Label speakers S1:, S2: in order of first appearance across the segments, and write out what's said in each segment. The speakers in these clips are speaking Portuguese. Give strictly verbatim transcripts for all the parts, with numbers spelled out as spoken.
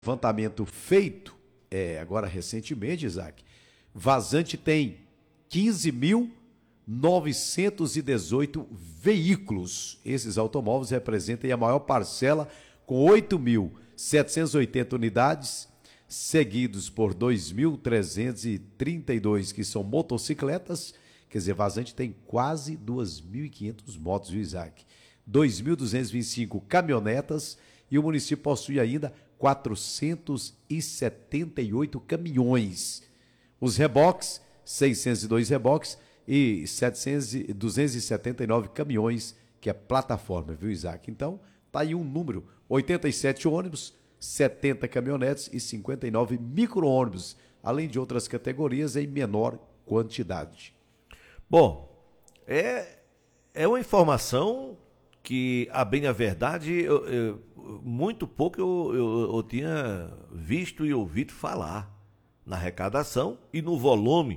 S1: levantamento feito, é, agora recentemente, Isaac, Vazante tem quinze mil novecentos e dezoito veículos. Esses automóveis representam a maior parcela, com oito mil setecentas e oitenta unidades, seguidos por dois mil trezentos e trinta e dois que são motocicletas. Quer dizer, Vazante tem quase duas mil e quinhentas motos, viu, Isaac? dois mil duzentos e vinte e cinco caminhonetas, e o município possui ainda quatrocentos e setenta e oito caminhões. Os reboques, seiscentos e dois reboques e setecentos, duzentos e setenta e nove caminhões, que é plataforma, viu, Isaac? Então, tá aí um número, oitenta e sete ônibus, setenta caminhonetes e cinquenta e nove micro-ônibus, além de outras categorias em menor quantidade.
S2: Bom, é, é uma informação que, a bem a verdade, eu, eu, muito pouco eu, eu, eu tinha visto e ouvido falar na arrecadação e no volume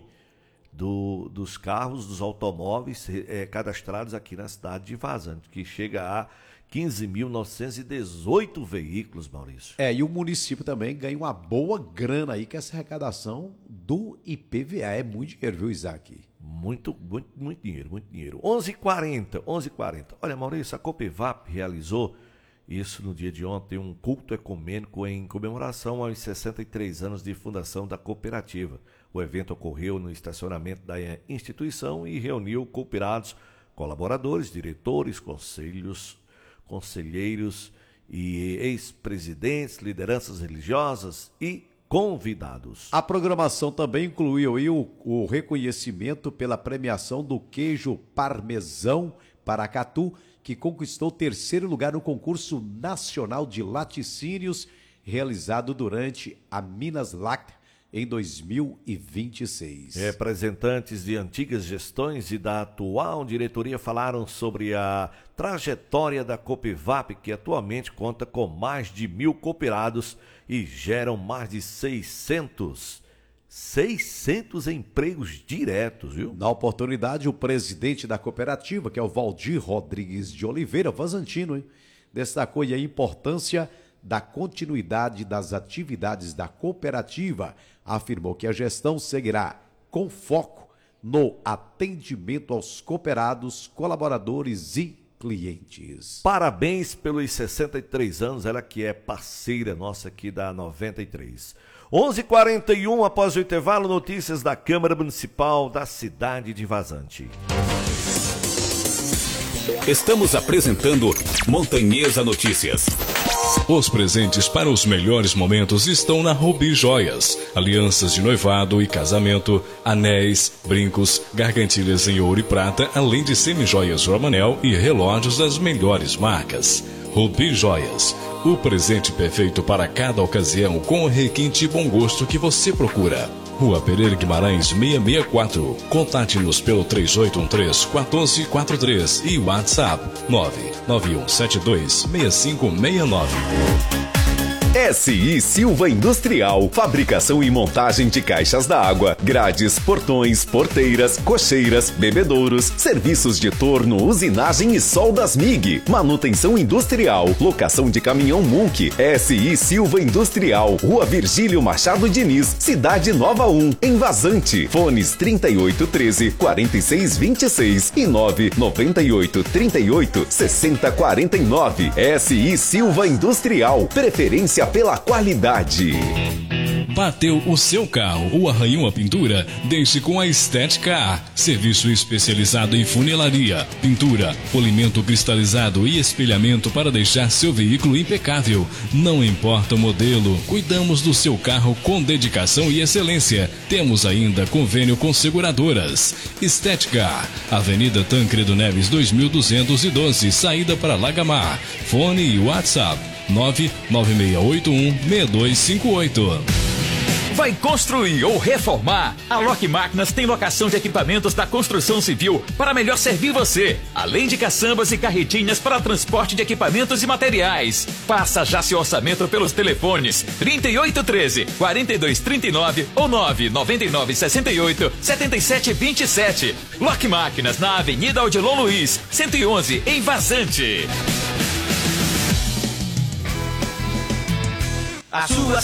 S2: do, dos carros, dos automóveis é, cadastrados aqui na cidade de Vazante, que chega a quinze mil novecentos e dezoito veículos, Maurício.
S1: É, e o município também ganha uma boa grana aí com essa arrecadação do I P V A. É muito dinheiro, viu, Isaac?
S2: Muito, muito, muito dinheiro, muito dinheiro. onze e quarenta, onze e quarenta. Olha, Maurício, a Copevap realizou isso no dia de ontem, um culto ecumênico em comemoração aos sessenta e três anos de fundação da cooperativa. O evento ocorreu no estacionamento da instituição e reuniu cooperados, colaboradores, diretores, conselhos, conselheiros e ex-presidentes, lideranças religiosas e convidados.
S1: A programação também incluiu aí o, o reconhecimento pela premiação do queijo parmesão Paracatu, que conquistou o terceiro lugar no concurso nacional de laticínios realizado durante a Minas Lacta em dois mil e vinte e seis.
S2: Representantes de antigas gestões e da atual diretoria falaram sobre a trajetória da Copevap, que atualmente conta com mais de mil cooperados e geram mais de seiscentos, seiscentos empregos diretos, viu?
S1: Na oportunidade, o presidente da cooperativa, que é o Valdir Rodrigues de Oliveira, vazantino, hein, destacou a importância da continuidade das atividades da cooperativa. Afirmou que a gestão seguirá com foco no atendimento aos cooperados, colaboradores e clientes.
S2: Parabéns pelos sessenta e três anos, ela que é parceira nossa aqui da noventa e três. onze e quarenta e um, após o intervalo, notícias da Câmara Municipal da cidade de Vazante.
S3: Estamos apresentando Montanhesa Notícias. Os presentes para os melhores momentos estão na Rubi Joias. Alianças de noivado e casamento, anéis, brincos, gargantilhas em ouro e prata, além de semijoias Romanel e relógios das melhores marcas. Rubi Joias, o presente perfeito para cada ocasião com o requinte e bom gosto que você procura. Rua Pereira Guimarães seiscentos e sessenta e quatro. Contate-nos pelo três oito um três, um quatro quatro três e WhatsApp nove nove um sete dois, seis cinco seis nove.
S4: S I Silva Industrial, fabricação e montagem de caixas d'água, grades, portões, porteiras, cocheiras, bebedouros, serviços de torno, usinagem e soldas M I G, manutenção industrial, locação de caminhão Munk. S I Silva Industrial, Rua Virgílio Machado Diniz, Cidade Nova um, em Vazante. Fones trinta e oito treze, quarenta e seis vinte e seis e nove noventa e oito trinta e oito, sessenta quarenta e nove. S I Silva Industrial, preferência pela qualidade.
S5: Bateu o seu carro ou arranhou a pintura? Deixe com a Estética. Serviço especializado em funilaria, pintura, polimento cristalizado e espelhamento para deixar seu veículo impecável. Não importa o modelo, cuidamos do seu carro com dedicação e excelência. Temos ainda convênio com seguradoras. Estética, Avenida Tancredo Neves dois mil duzentos e doze, saída para Lagamar. Fone e WhatsApp nove nove seis oito um seis dois cinco oito.
S6: Vai construir ou reformar? A Lock Máquinas tem locação de equipamentos da construção civil para melhor servir você, além de caçambas e carretinhas para transporte de equipamentos e materiais. Faça já seu orçamento pelos telefones trinta e oito treze, quarenta e dois trinta e nove ou nove nove nove sessenta e oito, setenta e sete vinte e sete. Lock Máquinas na Avenida Odilon Luiz, cento e onze, em Vazante. A sua